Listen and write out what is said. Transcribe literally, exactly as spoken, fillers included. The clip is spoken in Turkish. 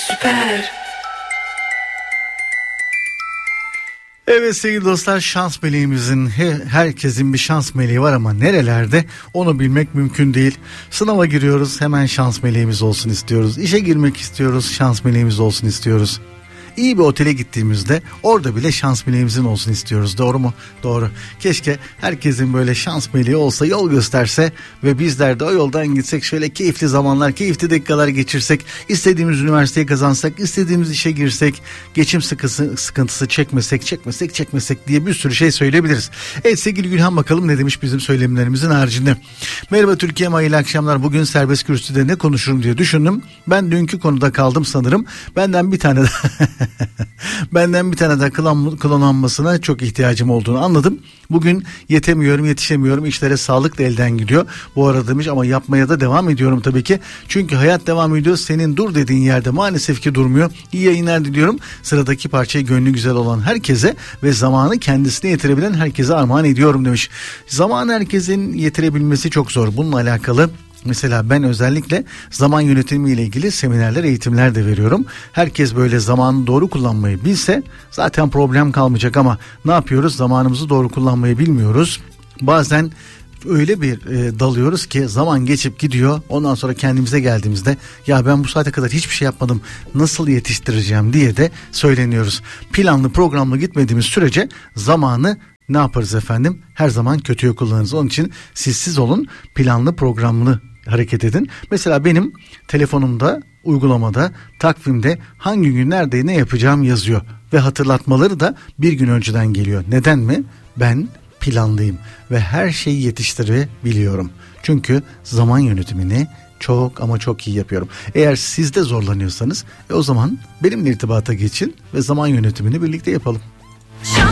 Süper. Evet sevgili dostlar, şans meleğimizin, herkesin bir şans meleği var ama nerelerde onu bilmek mümkün değil. Sınava giriyoruz, hemen şans meleğimiz olsun istiyoruz. İşe girmek istiyoruz, şans meleğimiz olsun istiyoruz. İyi bir otele gittiğimizde orada bile şans meleğimizin olsun istiyoruz. Doğru mu? Doğru. Keşke herkesin böyle şans meleği olsa, yol gösterse ve bizler de o yoldan gitsek, şöyle keyifli zamanlar, keyifli dakikalar geçirsek, istediğimiz üniversiteyi kazansak, istediğimiz işe girsek, geçim sıkıntısı, sıkıntısı çekmesek, çekmesek, çekmesek diye bir sürü şey söyleyebiliriz. Evet sevgili Gülhan, bakalım ne demiş bizim söylemlerimizin haricinde. Merhaba Türkiye'm, hayırlı akşamlar. Bugün serbest kürsüde ne konuşurum diye düşündüm. Ben dünkü konuda kaldım sanırım. Benden bir tane daha Benden bir tane daha klon, klonlanmasına çok ihtiyacım olduğunu anladım. Bugün yetemiyorum, yetişemiyorum, işlere sağlıkla elden gidiyor. Bu arada demiş ama yapmaya da devam ediyorum tabii ki. Çünkü hayat devam ediyor. Senin dur dediğin yerde maalesef ki durmuyor. İyi yayınlar diliyorum. Sıradaki parçayı gönlü güzel olan herkese ve zamanı kendisine yetirebilen herkese armağan ediyorum demiş. Zamanı herkesin yetirebilmesi çok zor. Bununla alakalı mesela ben özellikle zaman yönetimi ile ilgili seminerler, eğitimler de veriyorum. Herkes böyle zamanı doğru kullanmayı bilse zaten problem kalmayacak ama ne yapıyoruz? Zamanımızı doğru kullanmayı bilmiyoruz. Bazen öyle bir e, dalıyoruz ki zaman geçip gidiyor. Ondan sonra kendimize geldiğimizde ya ben bu saate kadar hiçbir şey yapmadım, nasıl yetiştireceğim diye de söyleniyoruz. Planlı programlı gitmediğimiz sürece zamanı ne yaparız efendim? Her zaman kötüye kullanırız. Onun için siz siz olun, planlı programlı hareket edin. Mesela benim telefonumda, uygulamada, takvimde hangi gün nerede ne yapacağım yazıyor. Ve hatırlatmaları da bir gün önceden geliyor. Neden mi? Ben planlıyım ve her şeyi yetiştirebiliyorum. Çünkü zaman yönetimini çok ama çok iyi yapıyorum. Eğer siz de zorlanıyorsanız e o zaman benimle irtibata geçin ve zaman yönetimini birlikte yapalım.